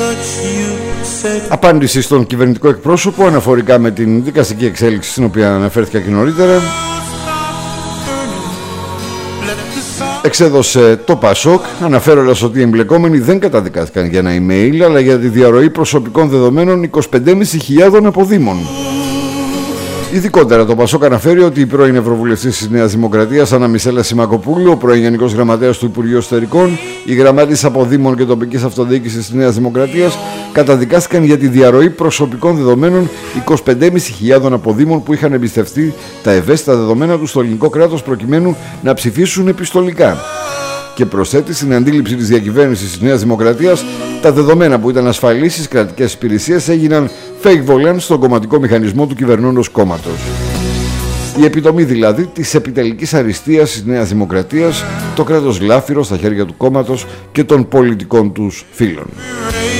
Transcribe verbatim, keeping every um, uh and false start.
Απάντηση στον κυβερνητικό εκπρόσωπο αναφορικά με την δικαστική εξέλιξη στην οποία αναφέρθηκα και νωρίτερα. Εξέδωσε το Πασόκ αναφέροντας ότι οι εμπλεκόμενοι δεν καταδικάστηκαν για ένα email αλλά για τη διαρροή προσωπικών δεδομένων είκοσι πέντε χιλιάδες πεντακόσιων αποδήμων. Ειδικότερα το Πασόκ αναφέρει ότι η πρώην Ευρωβουλευτής της Νέας Δημοκρατίας Άννα Μισέλα Σιμακοπούλου, ο πρώην Γενικός Γραμματέας του Υπουργείου Εσωτερικών, οι γραμμάτες αποδήμων και τοπικής αυτοδιοίκησης της Νέας Δημοκρατίας καταδικάστηκαν για τη διαρροή προσωπικών δεδομένων είκοσι πέντε χιλιάδες αποδήμων που είχαν εμπιστευτεί τα ευαίσθητα δεδομένα του στο ελληνικό κράτος προκειμένου να ψηφίσουν επιστολικά. Και προσθέτει στην αντίληψη της διακυβέρνησης της Νέας Δημοκρατίας, τα δεδομένα που ήταν ασφαλείς στις κρατικές υπηρεσίες έγιναν fake volant στον κομματικό μηχανισμό του κυβερνώντος κόμματος. Η επιτομή δηλαδή της επιτελικής αριστείας της Νέας Δημοκρατίας, το κράτος λάφυρο στα χέρια του κόμματος και των πολιτικών τους φίλων.